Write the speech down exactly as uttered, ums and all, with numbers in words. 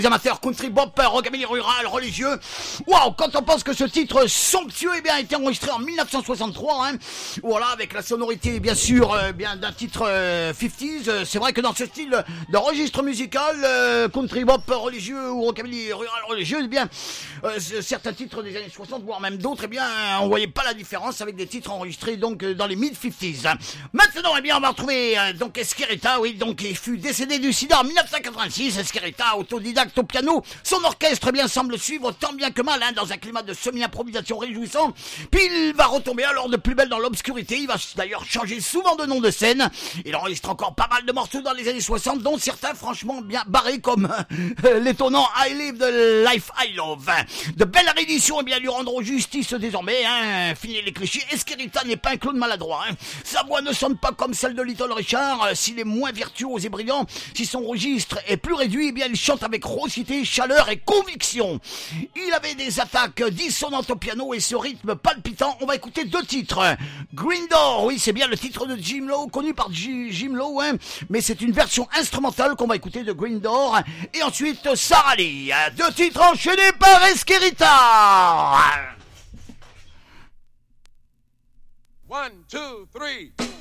Les amateurs country bop, rockabilly rural, religieux. Waouh, quand on pense que ce titre somptueux eh bien, a été enregistré en mille neuf cent soixante-trois, hein, voilà, avec la sonorité bien sûr euh, bien d'un titre euh, cinquantaise, euh, c'est vrai que dans ce style de registre musical, euh, country bop religieux ou rockabilly rural religieux, eh bien, euh, certains titres des années soixante, voire même d'autres, eh bien, on voyait pas la différence avec des titres enregistrés donc dans les mid cinquantaise. Maintenant, eh bien, on va retrouver euh, donc Esquerita, oui, donc il fut décédé du sida en mille neuf cent quatre-vingt-six. Esquerita, autodidacte au piano, son orchestre eh bien semble suivre tant bien que mal hein, dans un climat de semi-improvisation réjouissant. Puis il va retomber alors de plus belle dans l'obscurité. Il va d'ailleurs changer souvent de nom de scène. Il enregistre encore pas mal de morceaux dans les années soixante, dont certains franchement bien barrés comme euh, l'étonnant I Live the Life I Love. De belles rééditions eh bien lui rendront justice désormais. Hein. Fini les clichés. Esquerita n'est pas un clown maladroit. Hein. Sa voix ne sonne pas comme celle de Little Richard. Euh, s'il est moins virtuose et brillant, si son registre est plus réduit, eh bien il chante avec rosité, chaleur et conviction. Il avait des attaques dissonantes au piano et ce rythme palpitant. On va écouter deux titres. Green Door, oui c'est bien le titre de Jim Lowe, connu par G- Jim Lowe, hein, mais c'est une version instrumentale qu'on va écouter de Green Door. Et ensuite Sarah Lee, deux titres enchaînés par Esquerita. One, two, three.